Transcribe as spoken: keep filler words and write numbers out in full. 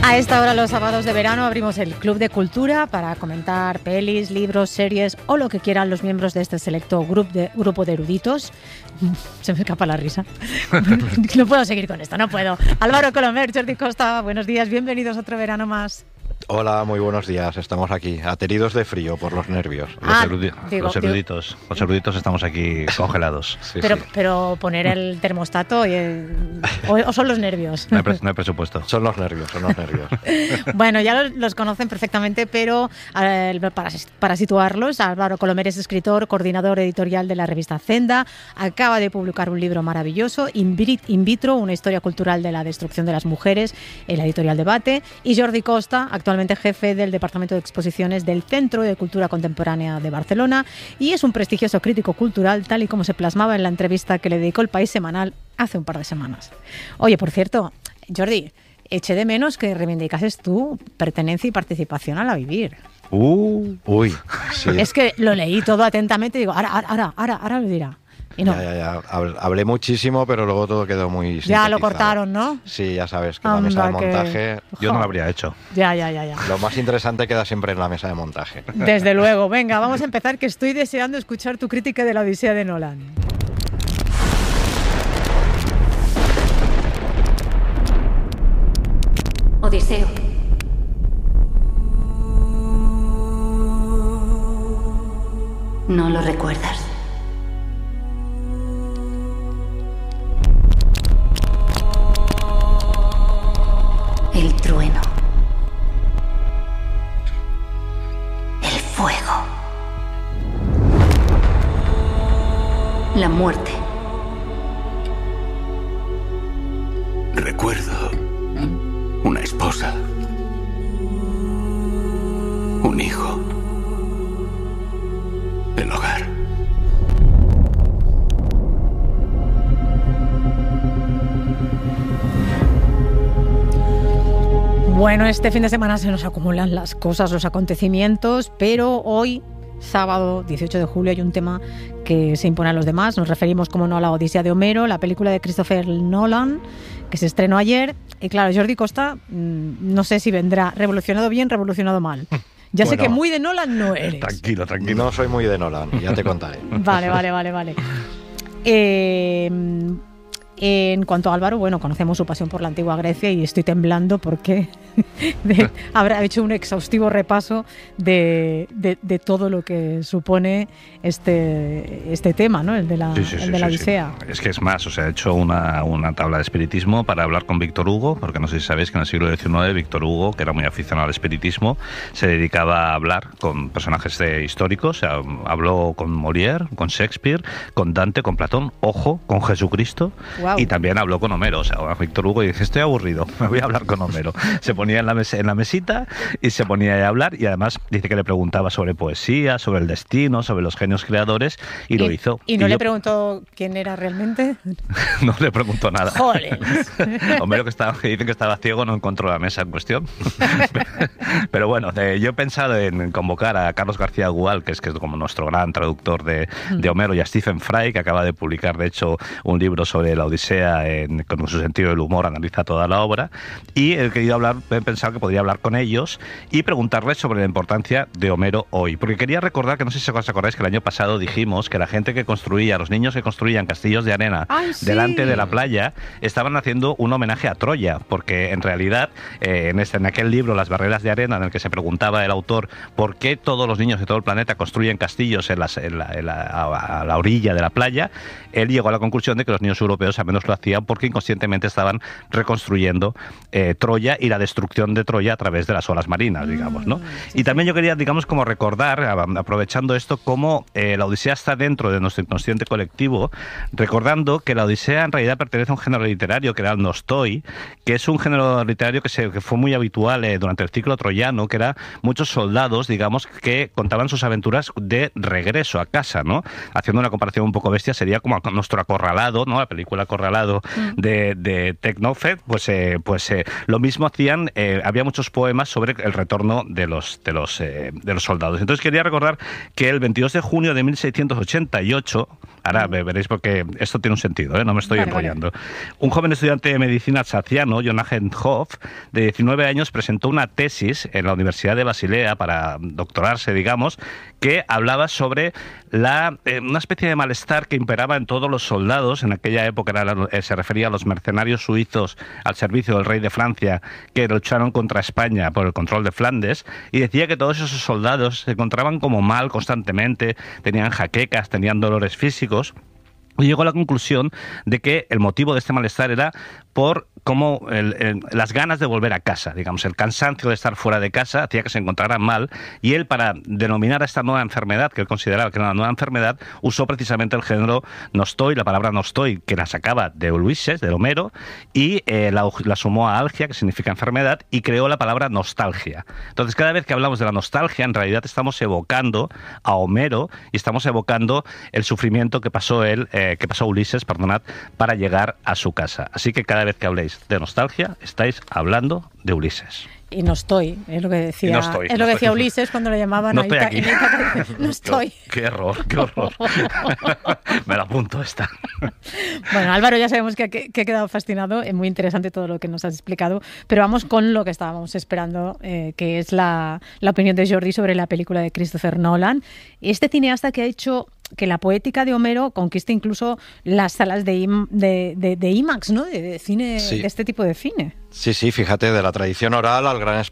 A esta hora, los sábados de verano, abrimos el Club de Cultura para comentar pelis, libros, series o lo que quieran los miembros de este selecto grupo de, grupo de eruditos. Se me escapa la risa. No puedo seguir con esto, no puedo. Álvaro Colomer, Jordi Costa, buenos días, bienvenidos a otro verano más. Hola, muy buenos días. Estamos aquí, ateridos de frío por los nervios. Ah, los, erudi digo, los eruditos, digo. los eruditos estamos aquí congelados. Sí, pero, sí. pero poner el termostato y el, o, o son los nervios. No hay, pre no hay presupuesto. Son los nervios, son los nervios. Bueno, ya los, los conocen perfectamente, pero eh, para, para situarlos, Álvaro Colomer es escritor, coordinador editorial de la revista Zenda, acaba de publicar un libro maravilloso, In Vitro, una historia cultural de la destrucción de las mujeres, en la editorial Debate, y Jordi Costa, actualmente jefe del Departamento de Exposiciones del Centro de Cultura Contemporánea de Barcelona, y es un prestigioso crítico cultural, tal y como se plasmaba en la entrevista que le dedicó El País Semanal hace un par de semanas. Oye, por cierto, Jordi, eché de menos que reivindicases tu pertenencia y participación a La Vivir. Uh, uy, sí. Es que lo leí todo atentamente y digo, ahora, ahora, ahora, ahora lo dirá. Y no. Ya, ya, ya. Hablé muchísimo, pero luego todo quedó muy Ya lo cortaron, ¿no? Sí, ya sabes, que Anda, la mesa de que... montaje... Yo no lo habría hecho. Ya, ya, ya, ya. Lo más interesante queda siempre en la mesa de montaje. Desde luego. Venga, vamos a empezar, que estoy deseando escuchar tu crítica de la Odisea de Nolan. Odiseo. No lo recuerdas. El trueno. El fuego. La muerte. Recuerdo una esposa, un hijo, el hogar. Bueno, este fin de semana se nos acumulan las cosas, los acontecimientos, pero hoy, sábado dieciocho de julio, hay un tema que se impone a los demás. Nos referimos, como no, a la Odisea de Homero, la película de Christopher Nolan, que se estrenó ayer. Y claro, Jordi Costa, no sé si vendrá revolucionado bien, revolucionado mal. Ya Bueno, sé que muy de Nolan no eres. Tranquilo, tranquilo. No soy muy de Nolan, ya te contaré. Vale, vale, vale, vale. Eh... En cuanto a Álvaro, bueno, conocemos su pasión por la antigua Grecia y estoy temblando porque de, habrá hecho un exhaustivo repaso de, de, de todo lo que supone este, este tema, ¿no? El de la, sí, sí, el sí, de la sí, Odisea. sí. Es que es más, o sea, he hecho una, una tabla de espiritismo para hablar con Víctor Hugo, porque no sé si sabéis que en el siglo diecinueve Víctor Hugo, que era muy aficionado al espiritismo, se dedicaba a hablar con personajes de históricos. O sea, habló con Molière, con Shakespeare, con Dante, con Platón, ojo, con Jesucristo. Wow. Y también habló con Homero. O sea, Víctor Hugo dice, estoy aburrido, me voy a hablar con Homero. Se ponía en la, mes en la mesita y se ponía a hablar, y además dice que le preguntaba sobre poesía, sobre el destino, sobre los genios creadores, y, y lo hizo. ¿Y no y le yo... preguntó quién era realmente? No le preguntó nada. ¡Joder! Homero, que, estaba, que dicen que estaba ciego, no encontró la mesa en cuestión. Pero bueno, de, yo he pensado en convocar a Carlos García Gual, que es, que es como nuestro gran traductor de, de Homero, y a Stephen Fry, que acaba de publicar, de hecho, un libro sobre la Odisea, en, con su sentido del humor, analiza toda la obra, y he querido hablar, he pensado que podría hablar con ellos y preguntarles sobre la importancia de Homero hoy, porque quería recordar que, no sé si os acordáis, que el año pasado dijimos que la gente que construía, los niños que construían castillos de arena Ay, sí. delante de la playa, estaban haciendo un homenaje a Troya, porque en realidad eh, en, este, en aquel libro, Las barreras de arena, en el que se preguntaba el autor por qué todos los niños de todo el planeta construyen castillos en, las, en, la, en la, a, a la orilla de la playa, él llegó a la conclusión de que los niños europeos al menos lo hacían porque inconscientemente estaban reconstruyendo eh, Troya y la destrucción de Troya a través de las olas marinas, digamos, ¿no? Sí, y también yo quería, digamos, como recordar, aprovechando esto, cómo eh, la Odisea está dentro de nuestro inconsciente colectivo, recordando que la Odisea en realidad pertenece a un género literario que era el nostoi, que es un género literario que, se, que fue muy habitual eh, durante el ciclo troyano, que era muchos soldados, digamos, que contaban sus aventuras de regreso a casa, ¿no? Haciendo una comparación un poco bestia, sería como nuestro Acorralado, ¿no? La película Acorralado mm. de, de Tecnofed, pues, eh, pues eh, lo mismo hacían eh, había muchos poemas sobre el retorno de los, de, los, eh, de los soldados. Entonces quería recordar que el veintidós de junio de mil seiscientos ochenta y ocho, ahora veréis porque esto tiene un sentido, ¿eh? No me estoy vale, enrollando, vale. Un joven estudiante de medicina alsaciano, Jonachen Hoff, de diecinueve años, presentó una tesis en la Universidad de Basilea para doctorarse, digamos, que hablaba sobre la, eh, una especie de malestar que imperaba en todos los soldados. En aquella época era, eh, se refería a los mercenarios suizos al servicio del rey de Francia que lucharon contra España por el control de Flandes, y decía que todos esos soldados se encontraban como mal constantemente, tenían jaquecas, tenían dolores físicos. Y llegó a la conclusión de que el motivo de este malestar era por como el, el, las ganas de volver a casa, digamos, el cansancio de estar fuera de casa hacía que se encontraran mal, y él, para denominar a esta nueva enfermedad, que él consideraba que era una nueva enfermedad, usó precisamente el género nostoi, la palabra nostoi, que la sacaba de Ulises, de Homero, y eh, la, la sumó a algia, que significa enfermedad, y creó la palabra nostalgia. Entonces, cada vez que hablamos de la nostalgia, en realidad estamos evocando a Homero y estamos evocando el sufrimiento que pasó él, eh, que pasó Ulises, perdonad, para llegar a su casa. Así que cada vez que habléis de nostalgia, estáis hablando de Ulises. Y no estoy, es lo que decía, no estoy, es no lo que decía estoy. Ulises cuando le llamaban no a estoy Ita- aquí. Ita- no estoy. Qué, qué error, qué horror. Me la apunto esta. Bueno, Álvaro, ya sabemos que, que, que he quedado fascinado, es muy interesante todo lo que nos has explicado, pero vamos con lo que estábamos esperando, eh, que es la, la opinión de Jordi sobre la película de Christopher Nolan. Este cineasta que ha hecho que la poética de Homero conquiste incluso las salas de, IM, de, de, de IMAX, ¿no? De, de cine, sí. de este tipo de cine. Sí, sí, fíjate, de la tradición oral al gran